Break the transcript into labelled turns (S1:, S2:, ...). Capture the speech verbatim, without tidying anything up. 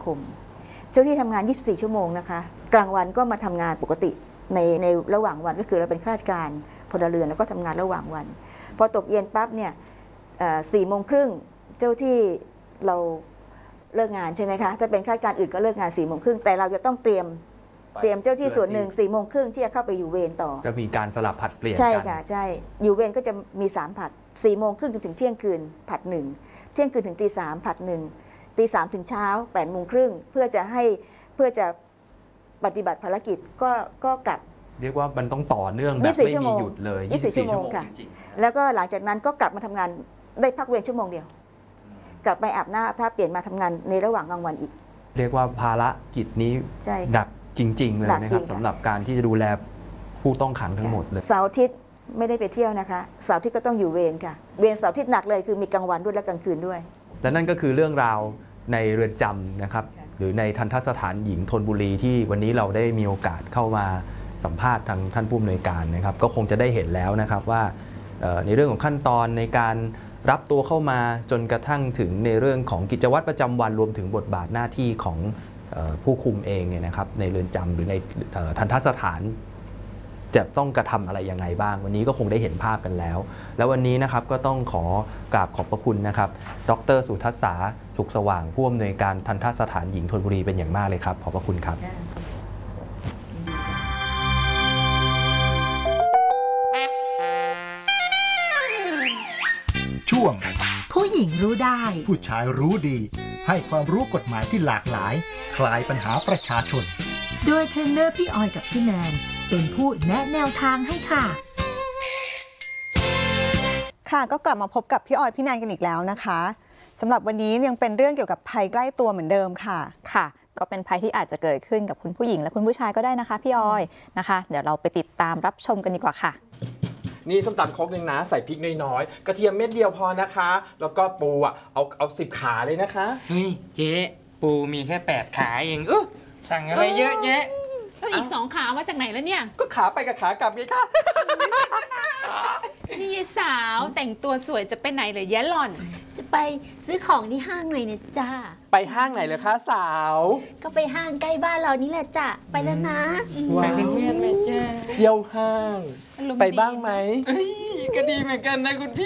S1: คมเจ้าที่ทำงานยี่สิบสี่ชั่วโมงนะคะกลางวันก็มาทำงานปกติในในระหว่างวันก็คือเราเป็นข้าราชการพลเรือนแล้วก็ทำงานระหว่างวันพอตกเย็นปั๊บเนี่ยสี่โมงครึ่งเจ้าที่เราเลิกงานใช่ไหมคะถ้าเป็นข้าราชการอื่นก็เลิกงานสี่โมงครึ่งแต่เราจะต้องเตรียมเตรียมเจ้าที่ส่วนหนึ่งสี่โมงครึ่งที่จะเข้าไปอยู่เวรต่อ
S2: จะมีการสลับผัดเปลี่ยนกัน
S1: ใช่ค่ะใช่อยู่เวรก็จะมีสามผัดสี่โมงครึ่งจนถึงเที่ยงคืนผัดหนึ่งเที่ยงคืนถึงตีสามผัดหนึ่งตีสามถึงเช้าแปดโมงครึ่งเพื่อจะให้เพื่อจะปฏิบัติภารกิจก็ก็กลับ
S2: เรียกว่ามันต้องต่อเนื่องแบบไม่มีหยุดเลย
S1: ยี่สิบสี่ชั่วโมงค่ะแล้วก็หลังจากนั้นก็กลับมาทำงานได้พักเวรชั่วโมงเดียวกลับไปอาบน้ำอาบท่าเปลี่ยนมาทำงานในระหว่างกลางวันอีก
S2: เรียกว่าภารกิจนี้หนักจริงๆเลยนะครับสำหรับการที่จะดูแลผู้ต้องขังทั้งหมดเลย
S1: เสาร์อาทิตย์ไม่ได้ไปเที่ยวนะคะเสาร์อาทิตย์ก็ต้องอยู่เวรค่ะเวรเสาร์อาทิตย์หนักเลยคือมีกลางวันด้วยและกลางคืนด้วย
S2: และนั่นก็คือเรื่องราวในเรือนจำนะครับหรือในทัณฑสถานหญิงธนบุรีที่วันนี้เราได้มีโอกาสเข้ามาสัมภาษณ์ทางท่านผู้อำนวยการนะครับก็คงจะได้เห็นแล้วนะครับว่าในเรื่องของขั้นตอนในการรับตัวเข้ามาจนกระทั่งถึงในเรื่องของกิจวัตรประจำวันรวมถึงบทบาทหน้าที่ของผู้คุมเองเนี่ยนะครับในเรือนจำหรือในทัณฑสถานจะต้องกระทำอะไรยังไงบ้างวันนี้ก็คงได้เห็นภาพกันแล้วแล้ววันนี้นะครับก็ต้องขอกราบขอบพระคุณนะครับดร.สุทัศษาสุขสว่างผู้อำนวยการทัณฑสถานหญิงธนบุรีเป็นอย่างมากเลยครับขอบพระคุณครับ
S3: ช่วง
S4: ผู้หญิงรู้ได้
S3: ผู้ชายรู้ดีให้ความรู้กฎหมายที่หลากหลายคลายปัญหาประชาชน
S4: โดยเทรนเนอร์พี่ออยกับพี่แนนเป็นผู้แนะแนวทางให้ค่ะ
S5: ค่ะก็กลับมาพบกับพี่ออยพี่แนนกันอีกแล้วนะคะสำหรับวันนี้ยังเป็นเรื่องเกี่ยวกับภัยใกล้ตัวเหมือนเดิมค่ะ
S6: ค่ะก็เป็นภัยที่อาจจะเกิดขึ้นกับคุณผู้หญิงและคุณผู้ชายก็ได้นะคะพี่ออยนะคะเดี๋ยวเราไปติดตามรับชมกันดีกว่าค่ะ
S7: นี่ส้มตำครกหนึ่งนะใส่พริกน้อยๆกระเทียมเม็ดเดียวพอนะคะแล้วก็ปูอ่ะเอาเอาสิบขาเลยนะคะ
S8: เฮ้ยเจ๊ปูมีแค่แปดขาเองเออสั่งอะไรเยอะแยะ
S9: แล้วอีกสองขามาจากไหนแล้วเนี่ย
S7: ก็ขาไปกับขากลับไงคะ
S9: นี่ยายสาวแต่งตัวสวยจะไปไหนเลยยะหล่อน
S10: จะไปซื้อของที่ห้างหน่อยนะจ้า
S7: ไปห้างไหนเลยคะสาว
S10: ก็ไปห้างใกล้บ้านเรานี่แหละจ้ะไปแล้วนะ
S8: ไปเป็นเพื่อนไหมจ้า
S7: เที่ยวห้างไปบ้างไหม
S8: ก็ดีเหมือนกันนะคุณพี่